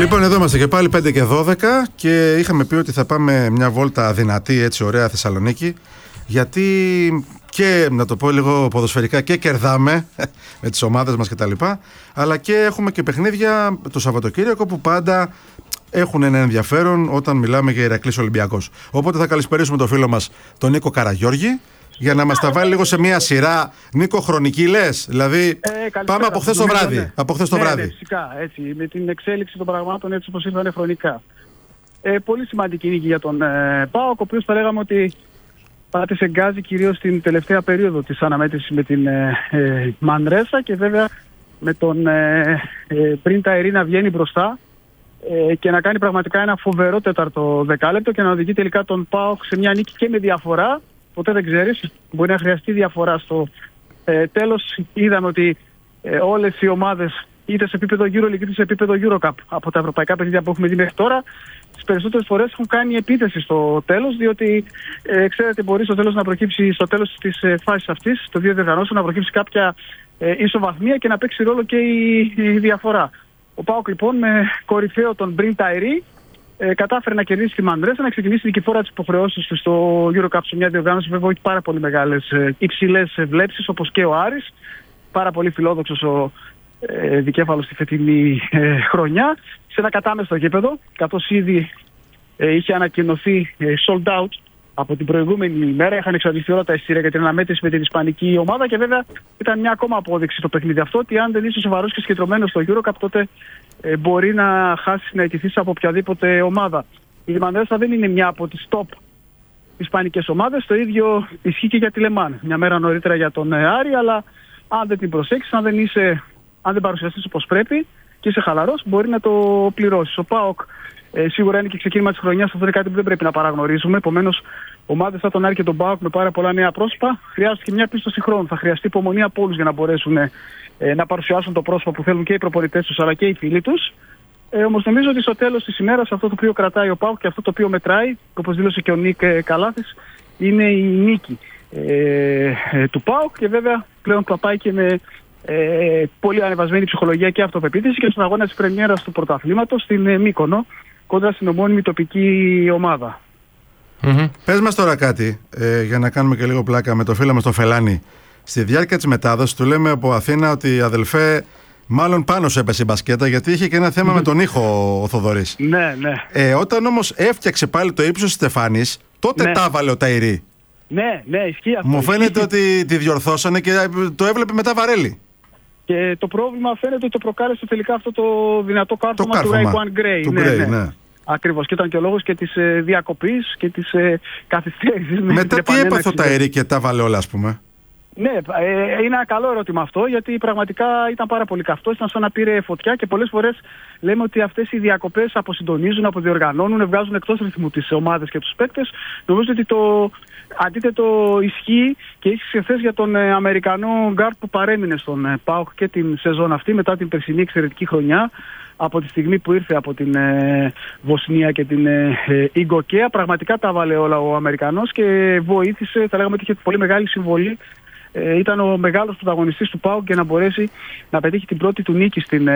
Λοιπόν, εδώ είμαστε και πάλι 5 και 12 και είχαμε πει ότι θα πάμε μια βόλτα δυνατή, έτσι ωραία Θεσσαλονίκη, γιατί και, να το πω λίγο ποδοσφαιρικά, και κερδάμε με τις ομάδες μας κτλ. Αλλά και έχουμε και παιχνίδια το Σαββατοκύριακο που πάντα έχουν ένα ενδιαφέρον όταν μιλάμε για Ηρακλής Ολυμπιακός. Οπότε θα καλησπερίσουμε τον φίλο μας τον Νίκο Καραγιώργη για να μας τα βάλει λίγο σε μια σειρά. Νίκο, χρονική λες? Δηλαδή πάμε από χθες το βράδυ. Ναι. Από χθες το βράδυ. Ναι, φυσικά, έτσι, με την εξέλιξη των πραγμάτων έτσι όπως ήρθανε χρονικά. Πολύ σημαντική νίκη για τον ΠΑΟΚ, ο οποίος θα λέγαμε ότι πάτησε γκάζι κυρίως στην τελευταία περίοδο της αναμέτρησης με την Μανρέσα και βέβαια με τον πριν τα Ερή να βγαίνει μπροστά και να κάνει πραγματικά ένα φοβερό τέταρτο δεκάλεπτο και να οδηγεί τελικά τον ΠΑΟΚ σε μια νίκη και με διαφορά. Ποτέ δεν ξέρεις, μπορεί να χρειαστεί διαφορά στο τέλος. Είδαμε ότι όλες οι ομάδες, είτε σε επίπεδο EuroLeague είτε σε επίπεδο EuroCup, από τα ευρωπαϊκά παιχνίδια που έχουμε δει μέχρι τώρα, τις περισσότερες φορές έχουν κάνει επίθεση στο τέλος, διότι ξέρετε, μπορεί στο τέλος να προκύψει, στο τέλος της φάσης αυτής, το δύο διοργανώσεων, να προκύψει κάποια ισοβαθμία και να παίξει ρόλο και η διαφορά. Ο ΠΑΟΚ λοιπόν με κορυφαίο τον Μπριν Ταϊρή κατάφερε να κερδίσει τη Μανρέσα, να ξεκινήσει την νικηφόρα της υποχρεώσης του στο EuroCup, σε μια διοργάνωση βέβαια όχι πάρα πολύ μεγάλες υψηλές βλέψεις, όπως και ο Άρης. Πάρα πολύ φιλόδοξος ο δικέφαλος στη φετινή χρονιά, σε ένα κατάμεστο γήπεδο, καθώς ήδη είχε ανακοινωθεί sold out από την προηγούμενη ημέρα. Είχαν εξαντληθεί όλα τα εισιτήρια για την αναμέτρηση με την ισπανική ομάδα και βέβαια ήταν μια ακόμα απόδειξη το παιχνίδι αυτό ότι αν δεν είσαι σοβαρός και συγκεντρωμένος στο EuroCup, τότε μπορεί να χάσεις, να ετηθείς από οποιαδήποτε ομάδα. Η Μανρέσα δεν είναι μια από τις top ισπανικές ομάδες. Το ίδιο ισχύει και για τη Λεμάν. Μια μέρα νωρίτερα για τον Άρη, αλλά αν δεν την προσέξεις, αν δεν παρουσιαστείς όπως πρέπει και είσαι χαλαρός, μπορεί να το πληρώσεις. Ο ΠΑΟΚ σίγουρα είναι και ξεκίνημα της χρονιάς, αυτό είναι κάτι που δεν πρέπει να παραγνωρίζουμε. Επομένως, ομάδες σαν τον Άρη και τον ΠΑΟΚ με πάρα πολλά νέα πρόσωπα χρειάζεται και μια πίστοση χρόνου. Θα χρειαστεί υπομονή από όλους για να μπορέσουν να παρουσιάσουν το πρόσωπο που θέλουν και οι προπονητές τους αλλά και οι φίλοι τους. Όμως νομίζω ότι στο τέλος της ημέρας αυτό το οποίο κρατάει ο ΠΑΟΚ και αυτό το οποίο μετράει, όπως δήλωσε και ο Νίκ Καλάθης, είναι η νίκη του ΠΑΟΚ και βέβαια πλέον θα πάει και με πολύ ανεβασμένη ψυχολογία και αυτοπεποίθηση και στον αγώνα της πρεμιέρας του πρωταθλήματος στην Μύκονο κοντά στην ομώνυμη τοπική ομάδα. Πες μας τώρα κάτι για να κάνουμε και λίγο πλάκα με το φίλο μας το Φελάνη. Στη διάρκεια της μετάδοσης του λέμε από Αθήνα ότι αδελφέ, μάλλον πάνω σου έπεσε η μπασκέτα γιατί είχε και ένα θέμα με τον ήχο ο Θοδωρής. Ναι. Όταν όμως έφτιαξε πάλι το ύψος της Στεφάνης, τότε τα έβαλε ο Ταϊρή. Ναι, ισχύει αυτό. Μου φαίνεται ότι τη διορθώσανε και το έβλεπε μετά Βαρέλη. Και το πρόβλημα φαίνεται ότι το προκάλεσε τελικά αυτό το δυνατό κάρφωμα του Ray Gray. Ναι. Ακριβώς, και ήταν και ο λόγος και της διακοπής και της καθυστέρησης. Μετά τι έπαθε ο Ταϊρή και τα βάλε όλα, ας πούμε? Ναι, είναι ένα καλό ερώτημα αυτό, γιατί πραγματικά ήταν πάρα πολύ καυτό, ήταν σαν να πήρε φωτιά και πολλές φορές λέμε ότι αυτές οι διακοπές αποσυντονίζουν, αποδιοργανώνουν, βγάζουν εκτός ρυθμού τις ομάδες και τους παίκτες. Νομίζω ότι το αντίθετο ισχύει και ίσχυε χθες για τον Αμερικανό γκάρτ που παρέμεινε στον ΠΑΟΚ και την σεζόν αυτή μετά την περσινή εξαιρετική χρονιά. Από τη στιγμή που ήρθε από την Βοσνία και την Ιγκοκέα, πραγματικά τα βάλε όλα ο Αμερικανός και βοήθησε, θα λέγαμε ότι είχε πολύ μεγάλη συμβολή. Ήταν ο μεγάλος πρωταγωνιστής του ΠΑΟΚ για να μπορέσει να πετύχει την πρώτη του νίκη στην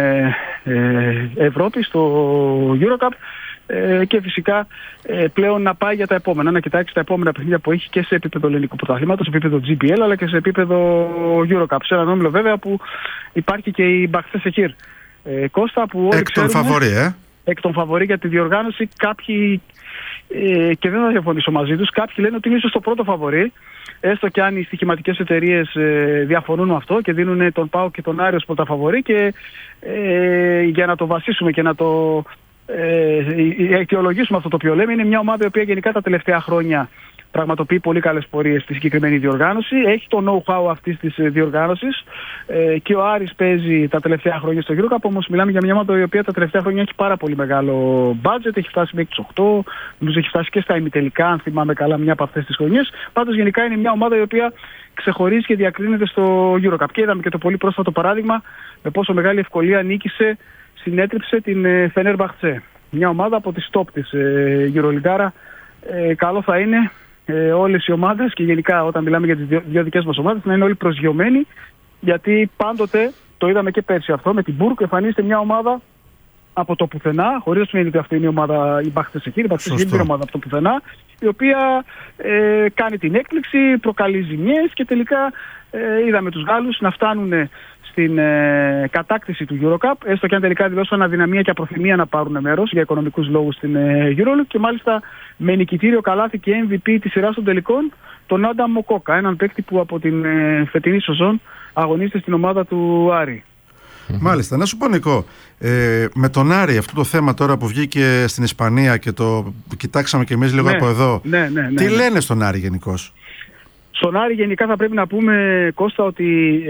Ευρώπη, στο EuroCup και φυσικά πλέον να πάει για τα επόμενα, να κοιτάξει τα επόμενα παιχνίδια που έχει και σε επίπεδο ελληνικού πρωταθλήματος, σε επίπεδο GPL αλλά και σε επίπεδο EuroCup. Σε έναν όμιλο βέβαια που υπάρχει και η Μπαχτσεσεχήρ. Κώστα, που όλοι ξέρουμε, εκ των φαβορί για τη διοργάνωση, κάποιοι, και δεν θα διαφωνήσω μαζί τους, κάποιοι λένε ότι είναι ίσως το πρώτο φαβορί, έστω και αν οι στοιχηματικές εταιρείες διαφωνούν με αυτό και δίνουν τον ΠΑΟΚ και τον Άρη ως πρώτα φαβορί και για να το βασίσουμε και να το αιτιολογήσουμε αυτό το οποίο λέμε, είναι μια ομάδα η οποία γενικά τα τελευταία χρόνια πραγματοποιεί πολύ καλές πορείες στη συγκεκριμένη διοργάνωση. Έχει το know-how αυτής της διοργάνωσης και ο Άρης παίζει τα τελευταία χρόνια στο EuroCup, όμως μιλάμε για μια ομάδα η οποία τα τελευταία χρόνια έχει πάρα πολύ μεγάλο budget, έχει φτάσει μέχρι τους 8, νομίζω έχει φτάσει και στα ημιτελικά, αν θυμάμαι καλά, μια από αυτές τις χρονιές. Πάντως γενικά είναι μια ομάδα η οποία ξεχωρίζει και διακρίνεται στο EuroCup. Και είδαμε και το πολύ πρόσφατο παράδειγμα με πόσο μεγάλη ευκολία συνέτριψε την Φενέρμπαχτσε. Μια ομάδα από τις top της EuroLeague. Καλό θα είναι όλες οι ομάδες και γενικά όταν μιλάμε για τις δύο δικές μας ομάδες να είναι όλοι προσγειωμένοι, γιατί πάντοτε το είδαμε και πέρσι αυτό με την Μπουργκ, εμφανίζεται μια ομάδα από το πουθενά, χωρίς να σημαίνει ότι αυτή είναι η ομάδα, η Μπαχτσεσεχήρ είναι η ομάδα από το πουθενά, η οποία κάνει την έκπληξη, προκαλεί ζημιές και τελικά είδαμε τους Γάλλους να φτάνουν στην κατάκτηση του EuroCup, έστω και αν τελικά δηλώσαν αδυναμία και απροθυμία να πάρουν μέρος για οικονομικούς λόγους στην EuroLeague, και μάλιστα με νικητήριο καλάθι και MVP της σειράς των τελικών τον Άνταμ Μοκόκα, έναν παίκτη που από την φετινή σεζόν αγωνίζεται στην ομάδα του Άρη. Μάλιστα. Να σου πω, Νικό, με τον Άρη, αυτό το θέμα τώρα που βγήκε στην Ισπανία και το κοιτάξαμε κι εμείς λίγο από εδώ, τι λένε στον Άρη γενικώς? Στον Άρη γενικά θα πρέπει να πούμε, Κώστα, ότι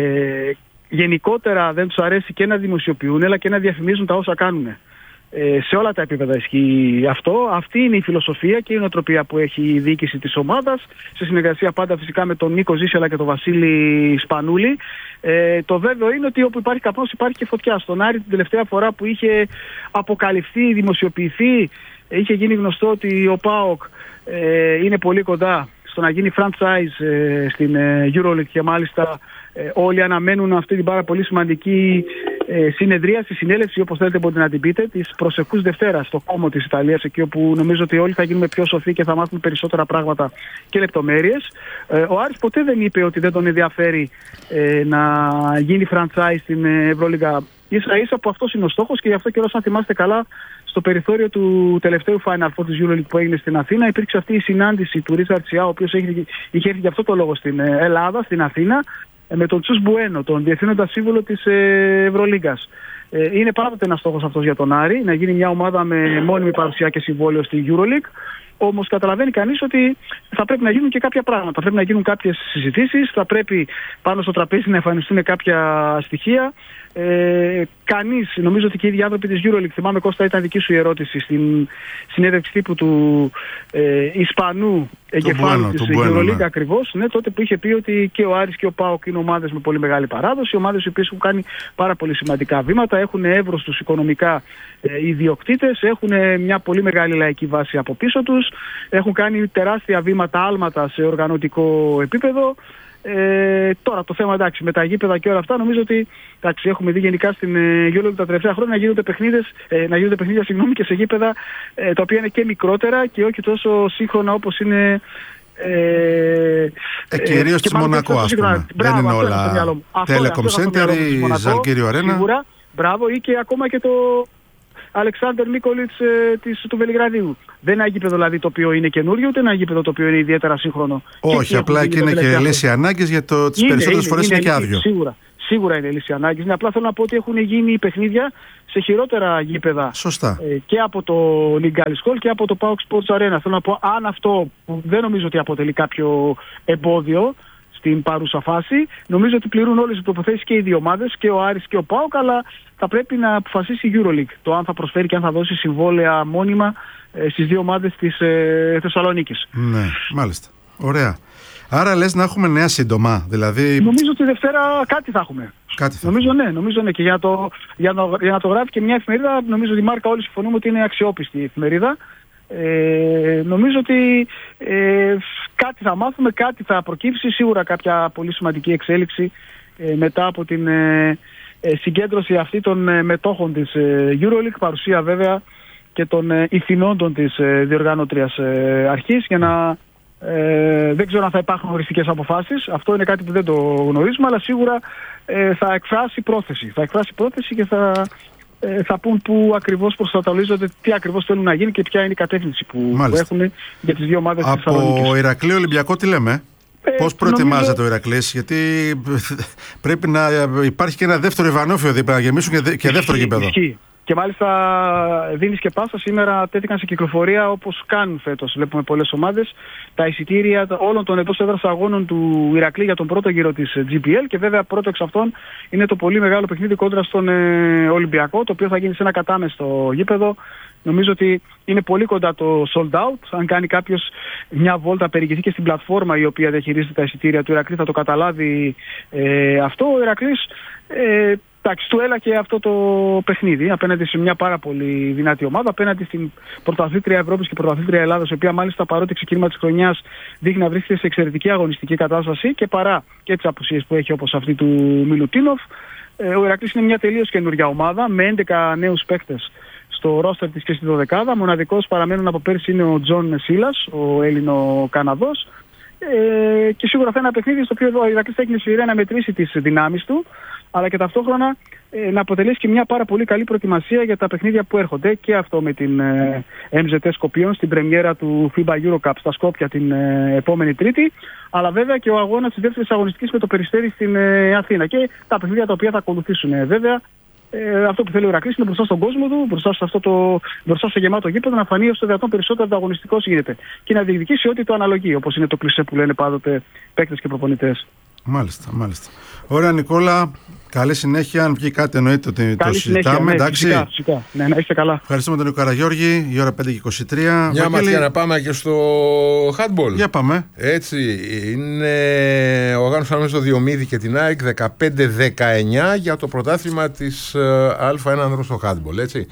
γενικότερα δεν τους αρέσει και να δημοσιοποιούν αλλά και να διαφημίζουν τα όσα κάνουν. Σε όλα τα επίπεδα ισχύει αυτό. Αυτή είναι η φιλοσοφία και η νοοτροπία που έχει η διοίκηση της ομάδας, σε συνεργασία πάντα φυσικά με τον Νίκο Ζήση αλλά και τον Βασίλη Σπανούλη. Το βέβαιο είναι ότι όπου υπάρχει καπνός υπάρχει και φωτιά. Στον Άρη την τελευταία φορά που είχε αποκαλυφθεί, δημοσιοποιηθεί, είχε γίνει γνωστό ότι ο ΠΑΟΚ είναι πολύ κοντά στο να γίνει franchise στην EuroLeague, και μάλιστα όλοι αναμένουν αυτή την πάρα πολύ σημαντική συνεδρίαση, συνέλευση, όπως θέλετε μπορείτε να την πείτε, της προσεχούς Δευτέρας στο κόμμα της Ιταλίας, εκεί όπου νομίζω ότι όλοι θα γίνουμε πιο σοφοί και θα μάθουμε περισσότερα πράγματα και λεπτομέρειες. Ο Άρης ποτέ δεν είπε ότι δεν τον ενδιαφέρει να γίνει franchise στην Ευρωλίγα. Ίσα ίσα που αυτός είναι ο στόχος, και γι' αυτό καιρός, αν θυμάστε καλά, στο περιθώριο του τελευταίου Final Four της EuroLeague που έγινε στην Αθήνα, υπήρξε αυτή η συνάντηση του Ρίτσαρντ Σιά, ο οποίος είχε έρθει για αυτό το λόγο στην Ελλάδα, στην Αθήνα, με τον Τσους Μπουένο, τον διευθύνοντα σύμβουλο της Ευρωλίγκας. Είναι πάντοτε ένας στόχος αυτός για τον Άρη, να γίνει μια ομάδα με μόνιμη παρουσία και συμβόλαιο στη EuroLeague. Όμως καταλαβαίνει κανείς ότι θα πρέπει να γίνουν και κάποια πράγματα. Θα πρέπει να γίνουν κάποιες συζητήσεις, θα πρέπει πάνω στο τραπέζι να εμφανιστούν κάποια στοιχεία. Κανείς, νομίζω ότι και οι ίδιοι άνθρωποι της EuroLeague, θυμάμαι Κώστα, ήταν δική σου η ερώτηση στην συνέντευξη τύπου του Ισπανού εγκεφάλου της EuroLeague, ακριβώς, τότε που είχε πει ότι και ο Άρης και ο ΠΑΟΚ είναι ομάδες με πολύ μεγάλη παράδοση, ομάδες οι οποίες έχουν κάνει πάρα πολύ σημαντικά βήματα, έχουν εύρος τους οικονομικά ιδιοκτήτες, έχουν μια πολύ μεγάλη λαϊκή βάση από πίσω τους, έχουν κάνει τεράστια βήματα, άλματα σε οργανωτικό επίπεδο. Τώρα το θέμα, εντάξει, με τα γήπεδα και όλα αυτά, νομίζω ότι έχουμε δει γενικά στην EuroLeague τα τελευταία χρόνια να γίνονται παιχνίδια και σε γήπεδα τα οποία είναι και μικρότερα και όχι τόσο σύγχρονα όπως είναι. Κυρίως στη Μονακό, ας πούμε. Δεν είναι όλα Telecom Center ή Ζαλγκύριο Αρένα. Σίγουρα, μπράβο, ή και ακόμα και το Αλεξάνδερ Νίκολιτς του Βελιγραδίου. Δεν είναι ένα γήπεδο δηλαδή το οποίο είναι καινούριο, ούτε ένα γήπεδο το οποίο είναι ιδιαίτερα σύγχρονο. Όχι, απλά εκεί είναι και λύση ανάγκης, για τις περισσότερες φορές είναι και άδειο. Σίγουρα είναι λύση ανάγκης. Απλά θέλω να πω ότι έχουν γίνει παιχνίδια σε χειρότερα γήπεδα. Σωστά. Και από το Νιγκάλης Χολ και από το PAOK Sports Arena. Θέλω να πω, αν αυτό που δεν νομίζω ότι αποτελεί κάποιο εμπόδιο στην παρούσα φάση, νομίζω ότι πληρούν όλες τις προποθέσεις και οι δύο ομάδες, και ο Άρης και ο ΠΑΟΚ, αλλά θα πρέπει να αποφασίσει η EuroLeague το αν θα προσφέρει και αν θα δώσει συμβόλαια μόνιμα στις δύο ομάδες της Θεσσαλονίκης. Ναι, μάλιστα. Ωραία. Άρα λες να έχουμε νέα σύντομα, δηλαδή. Νομίζω ότι Δευτέρα κάτι θα έχουμε. Νομίζω ναι. Και για να το γράφει και μια εφημερίδα, νομίζω ότι η μάρκα όλοι συμφωνούμε ότι είναι αξιόπιστη η εφημερίδα. Νομίζω ότι κάτι θα μάθουμε, κάτι θα προκύψει, σίγουρα κάποια πολύ σημαντική εξέλιξη μετά από την συγκέντρωση αυτή των μετόχων της EuroLeague, παρουσία βέβαια και των ηθινόντων της διοργανώτριας αρχής, για να δεν ξέρω αν θα υπάρχουν οριστικές αποφάσεις. Αυτό είναι κάτι που δεν το γνωρίζουμε, αλλά σίγουρα θα εκφράσει πρόθεση και θα πούν πού ακριβώς προσανατολίζονται, τι ακριβώς θέλουν να γίνει και ποια είναι η κατεύθυνση που έχουν για τις δύο ομάδες της Θεσσαλονίκης. Από Ηρακλείο Ολυμπιακό τι λέμε? Πώς προετοιμάζεται ο Ηρακλής? Γιατί πρέπει να υπάρχει και ένα δεύτερο Ιβανόφιο δίπλα, να γεμίσουν και δεύτερο γήπεδο. Και μάλιστα δίνεις και πάσα, σήμερα τέθηκαν σε κυκλοφορία όπως κάνουν φέτος. Βλέπουμε πολλές ομάδες τα εισιτήρια όλων των εντός έδρας αγώνων του Ηρακλή για τον πρώτο γύρο της GPL, και βέβαια πρώτο εξ αυτών είναι το πολύ μεγάλο παιχνίδι κόντρα στον Ολυμπιακό, το οποίο θα γίνει σε ένα κατάμεστο γήπεδο. Νομίζω ότι είναι πολύ κοντά το sold out. Αν κάνει κάποιος μια βόλτα, περιηγηθεί και στην πλατφόρμα η οποία διαχειρίζεται τα εισιτήρια του Ηρακλή, θα το καταλάβει αυτό. Ο Ηρακλής του έλαχε αυτό το παιχνίδι απέναντι σε μια πάρα πολύ δυνατή ομάδα, απέναντι στην πρωταθλήτρια Ευρώπης και πρωταθλήτρια Ελλάδας, η οποία μάλιστα παρότι ξεκίνημα της χρονιάς δείχνει να βρίσκεται σε εξαιρετική αγωνιστική κατάσταση, και παρά και τις απουσίες που έχει όπως αυτή του Μιλουτίνοφ, Ο Ηρακλής είναι μια τελείως καινούργια ομάδα με 11 νέους παίκτες στο ρόστερ της και στη δωδεκάδα. Μοναδικός παραμένουν από πέρσι είναι ο Τζον Σίλας, ο Έλληνο-Καναδός. Και σίγουρα θα είναι ένα παιχνίδι στο οποίο ο Ηρακλής θα έχει σειρά να μετρήσει τις δυνάμεις του, αλλά και ταυτόχρονα να αποτελέσει και μια πάρα πολύ καλή προετοιμασία για τα παιχνίδια που έρχονται, και αυτό με την MZT Σκοπίων στην πρεμιέρα του FIBA Eurocup στα Σκόπια την επόμενη Τρίτη, αλλά βέβαια και ο αγώνας της δεύτερης αγωνιστικής με το Περιστέρι στην Αθήνα και τα παιχνίδια τα οποία θα ακολουθήσουν. Βέβαια, αυτό που θέλει ο Ηρακλής είναι μπροστά στον κόσμο του, μπροστά στο γεμάτο γήπεδο, να φανεί όσο το δυνατόν περισσότερο ανταγωνιστικός γίνεται και να διεκδικήσει ό,τι το αναλογεί, όπως είναι το κλισέ που λένε πάντοτε παίκτες και προπονητές. Μάλιστα. Ωραία, Νικόλα, καλή συνέχεια. Αν βγει κάτι, εννοείται ότι καλή το συζητάμε. Ναι, εντάξει. Φυσικά. Ναι, να είστε καλά. Ευχαριστούμε τον Νίκο Καραγιώργη. Η ώρα 5:23. Μια ματιά να πάμε και στο handball. Για πάμε. Έτσι, είναι ο Γάνος ανάμεσα στο Διομήδη και την ΑΕΚ 15-19 για το πρωτάθλημα της Α1 ανδρών στο handball. Έτσι.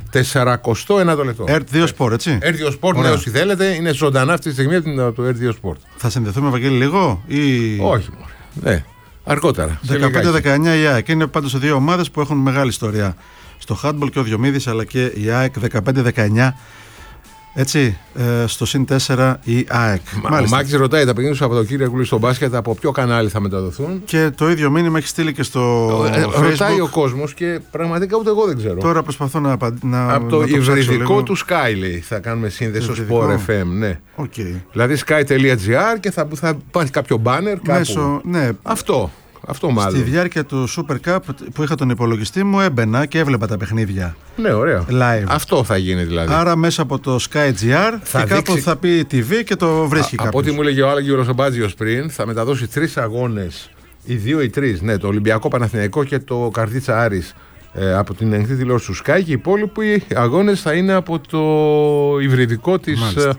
41ο λεπτό. RT2 Sport, έτσι. RT2 Sport, ναι, όσοι θέλετε. Είναι ζωντανά αυτή τη στιγμή το RT2 Sport. Θα συνδεθούμε, Βαγγέλη, λίγο ή. Όχι, ναι. Αργότερα. 15-19 η ΑΕΚ. Είναι πάντως δύο ομάδες που έχουν μεγάλη ιστορία στο handball, και ο Διομήδης αλλά και η ΑΕΚ. 15-19. Έτσι, στο συν 4 η ΑΕΚ. Ο Μάκης ρωτάει τα παιχνίδια του Σαββατοκύριακου στο μπάσκετ από ποιο κανάλι θα μεταδοθούν. Και το ίδιο μήνυμα έχει στείλει και στο Facebook. Ρωτάει ο κόσμος και πραγματικά ούτε εγώ δεν ξέρω. Τώρα προσπαθώ να από το υβριδικό του Sky, λέει, θα κάνουμε σύνδεση στο Sport FM. Ναι. Okay. Δηλαδή sky.gr και θα υπάρχει κάποιο banner κάπου. Μέσω, ναι. Αυτό μάλλον. Στη διάρκεια του Super Cup που είχα τον υπολογιστή μου, έμπαινα και έβλεπα τα παιχνίδια. Ναι, ωραία. Live. Αυτό θα γίνει δηλαδή. Άρα μέσα από το Sky.gr και κάπου θα πει TV και το βρίσκει κάποιος. Από ό,τι μου έλεγε ο Άγγελος Σαμπάτζιος πριν, θα μεταδώσει 3 αγώνες, οι 2 ή 3, ναι, το Ολυμπιακό Παναθηναϊκό και το Καρδίτσα Άρης, από την ανοιχτή τηλεόραση του Sky, και οι υπόλοιποι αγώνες θα είναι από το υβριδικό της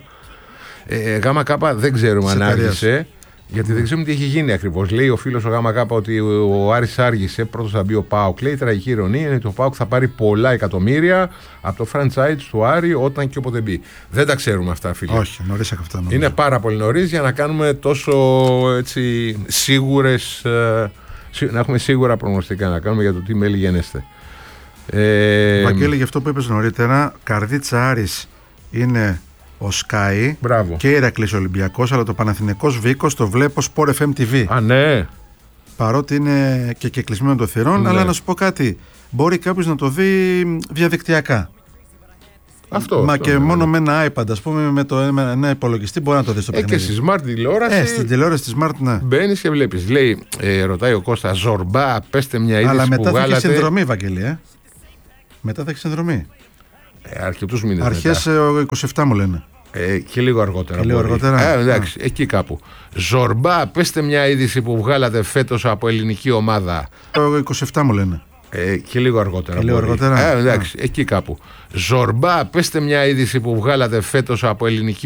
ΓΚ. Δεν ξέρουμε αν άργησε. Γιατί δεν ξέρουμε τι έχει γίνει ακριβώς. Λέει ο φίλος ο ΓΚ ότι ο Άρης άργησε. Πρώτος θα μπει ο ΠΑΟΚ. Λέει η τραγική ειρωνία είναι ότι ο ΠΑΟΚ θα πάρει πολλά εκατομμύρια από το franchise του Άρη όταν και όποτε μπει. Δεν τα ξέρουμε αυτά, φίλοι. Όχι, νωρίς από αυτά. Είναι πάρα πολύ νωρίς για να κάνουμε τόσο έτσι σίγουρες. Να έχουμε σίγουρα προγνωστικά να κάνουμε για το τι μέλη γενέστε. Βαγγέλη, για αυτό που είπες νωρίτερα, Καρδίτσα Άρης είναι ο Sky. Μπράβο. Και Ηρακλής Ολυμπιακός, αλλά το Παναθηναϊκός Βίκος το βλέπω Sport FM TV. Α, ναι. Παρότι είναι και κεκλεισμένο των θυρών, ναι. Αλλά να σου πω κάτι, μπορεί κάποιος να το δει διαδικτυακά. Αυτό. Και μόνο με ένα iPad, ας πούμε, με ένα υπολογιστή μπορεί να το δει στο παιχνίδι. Και στη smart τηλεόραση. Στην τηλεόραση τη smart, ναι. Μπαίνεις και βλέπεις. Λέει, ρωτάει ο Κώστας, Ζορμπά, πέστε μια είδηση. Αλλά μετά που θα βγάλατε. έχει συνδρομή, Βαγγέλη. Μετά θα έχει συνδρομή. Αρκετούς μήνες. Αρχές 27 μου λένε. Και λίγο αργότερα. Και λίγο αργότερα. Εντάξει, εκεί κάπου. Ζορμπά, πέστε μια είδηση που βγάλατε φέτος από ελληνική ομάδα. 27 μου λένε. Και λίγο αργότερα. Και λίγο αργότερα. Εντάξει, εκεί κάπου. Ζορμπά, πέστε μια είδηση που βγάλατε φέτος από ελληνική